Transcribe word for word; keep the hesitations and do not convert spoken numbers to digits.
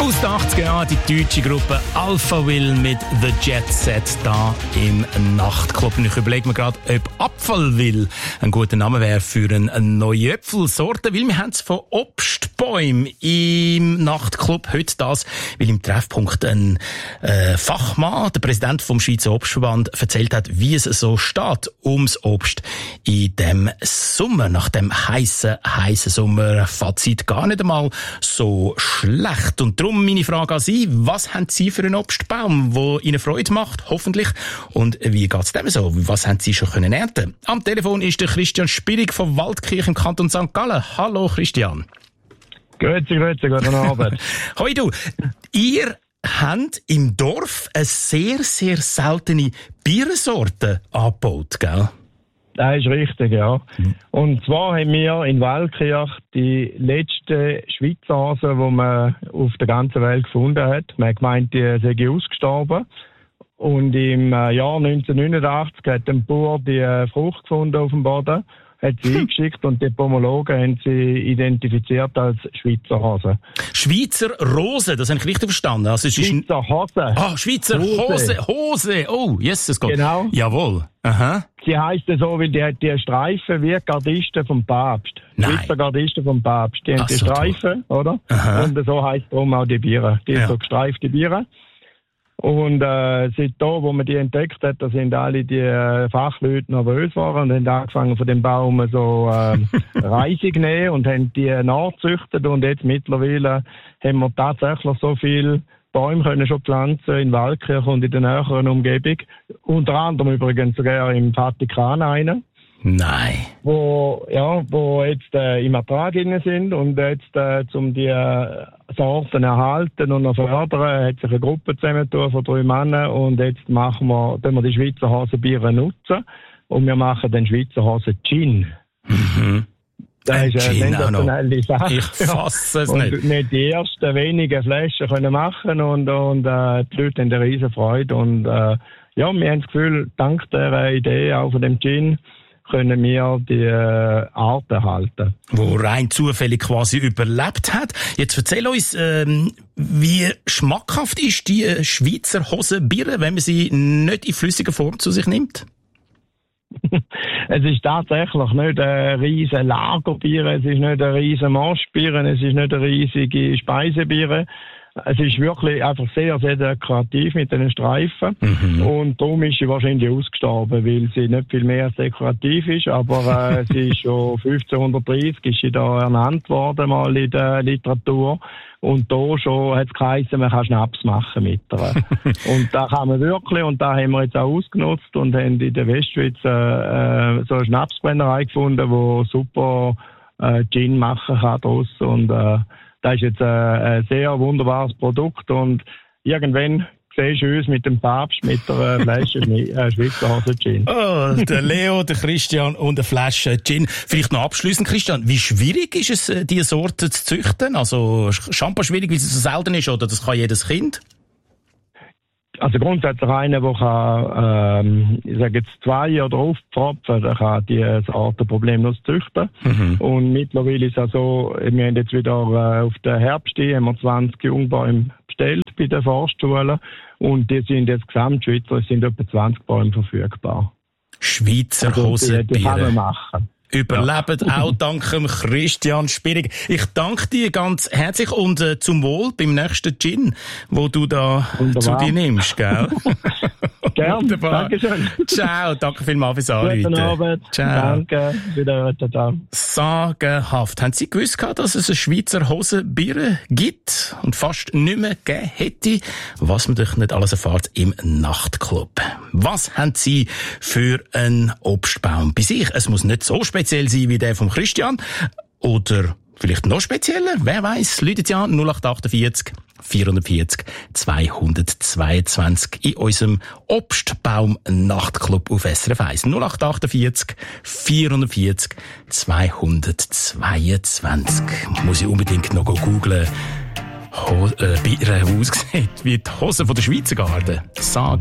Aus den achtziger Jahren die deutsche Gruppe Alpha Will mit The Jet Set da im Nachtclub. Und ich überlege mir gerade, ob Apfelwill ein guter Name wäre für eine neue Äpfelsorte, weil wir haben es von Obstbäumen im Nachtclub. Heute das, weil im Treffpunkt ein äh, Fachmann, der Präsident vom Schweizer Obstverband, erzählt hat, wie es so steht ums Obst in dem Sommer. Nach dem heissen, heissen Sommer Fazit gar nicht einmal so schlecht. Und darum meine Frage an Sie, was haben Sie für einen Obstbaum, der Ihnen Freude macht, hoffentlich? Und wie geht es dem so? Was haben Sie schon können ernten? Am Telefon ist der Christian Spirig von Waldkirch im Kanton Sankt Gallen. Hallo Christian. Grüezi, grüezi, guten Abend. Hoi du, ihr habt im Dorf eine sehr, sehr seltene Bierensorte angebaut, gell? Das ist richtig, ja. Mhm. Und zwar haben wir in Waldkirch die letzte Schweizer Hase, die man auf der ganzen Welt gefunden hat. Man hat gemeint, die sei ausgestorben. Und im Jahr neunzehnhundertneunundachtzig hat ein Bauer die Frucht gefunden auf dem Boden, hat sie eingeschickt und die Pomologen haben sie identifiziert als Schweizer Hase. Schweizer Rose, das habe ich richtig verstanden. Also es Schweizer ist Hase. Ah, Schweizer Hose. Hose. Hose. Oh, yes, es geht. Genau. Jawohl. Aha. Sie heisst so, weil die hat die Streifen wie Gardisten vom Papst. Nein. Schweizer Gardisten vom Papst. Die haben Ach, die so Streifen, toll. Oder? Aha. Und so heisst darum auch die Biere. Die Ja. so gestreifte Biere. Und äh, seit da, wo man die entdeckt hat, da sind alle die äh, Fachleute nervös geworden und haben angefangen von dem Baum so äh, Reisig nehmen und haben die nachgezüchtet. Und jetzt mittlerweile haben wir tatsächlich so viele Bäume können schon pflanzen in Waldkirch und in der näheren Umgebung. Unter anderem übrigens sogar im Vatikan einen. Nein. Wo, ja, wo jetzt äh, im Ertrag drin sind und jetzt, äh, um die äh, Sorten erhalten und noch fördern, hat sich eine Gruppe zusammengetan von drei Männern und jetzt machen wir, tun wir die Schweizer Hasenbiere nutzen und wir machen den Schweizer Hasen Gin. Mhm. Das ist eine sensationelle Sache. Ich fasse es und nicht. nicht die ersten wenigen Flaschen können machen und, und äh, die Leute haben eine riesen Freude und äh, ja, wir haben das Gefühl, dank dieser Idee auch von dem Gin, können wir die äh, Art erhalten. Wo rein zufällig quasi überlebt hat. Jetzt erzähl uns, ähm, wie schmackhaft ist die äh, Schweizer Hosenbiere, wenn man sie nicht in flüssiger Form zu sich nimmt? Es ist tatsächlich nicht ein riesen Lagerbier, es ist nicht ein riesen Moschbier, es ist nicht eine riesige Speisebier. Es ist wirklich einfach sehr, sehr dekorativ mit den Streifen. Mhm. Und darum ist sie wahrscheinlich ausgestorben, weil sie nicht viel mehr als dekorativ ist. Aber äh, sie ist schon fünfzehnhundertdreißig ist sie da ernannt worden, mal in der Literatur. Und da schon hat es geheißen, man kann Schnaps machen mit ihr. Und da kann man wirklich, und da haben wir jetzt auch ausgenutzt und haben in der Westschweiz äh, so eine Schnapsbrennerei gefunden, die super äh, Gin machen kann draus. Und äh, das ist jetzt äh, ein sehr wunderbares Produkt und irgendwann siehst du uns mit dem Papst mit der Flasche äh, Schweizer Hase Gin. Oh, der Leo, der Christian und eine Flasche Gin. Vielleicht noch abschliessend, Christian, wie schwierig ist es, diese Sorte zu züchten? Also Shampoo schwierig, weil es so selten ist, oder das kann jedes Kind? Also grundsätzlich einer, der kann, ähm, ich sage jetzt zwei oder aufpfropfen, der kann diese Sorte problemlos züchten. Mhm. Und mittlerweile ist es so, wir haben jetzt wieder äh, auf den Herbst, haben wir zwanzig Jungbäume bestellt bei den Forstschulen und die sind jetzt gesamtschweizer, es sind etwa zwanzig Bäume verfügbar. Schweizer also, Hosenbiere. Die, die kann man machen. Überlebt ja. Auch dank dem Christian Spirig. Ich danke dir ganz herzlich und äh, zum Wohl beim nächsten Gin, wo du da Wunderbar. Zu dir nimmst, gell? Gerne, danke schön. Ciao, danke vielmals fürs Anrufen. Guten Abend. Ciao. Danke, wieder da. Sagenhaft. Haben Sie gewusst, dass es eine Schweizer Hosenbiere gibt und fast nicht mehr gegeben hätte? Was man doch nicht alles erfahrt im Nachtclub. Was haben Sie für einen Obstbaum bei sich? Es muss nicht so speziell sein wie der vom Christian. Oder vielleicht noch spezieller? Wer weiss? Läutet ja null acht achtundvierzig vierhundertvierzig zweihundertzweiundzwanzig in unserem Obstbaum-Nachtclub auf S R F eins. null acht achtundvierzig vierhundertvierzig zweihundertzweiundzwanzig. Muss ich unbedingt noch googlen, Ho- äh, wie er aussieht, wie die Hose von der Schweizer Garde. Sagen.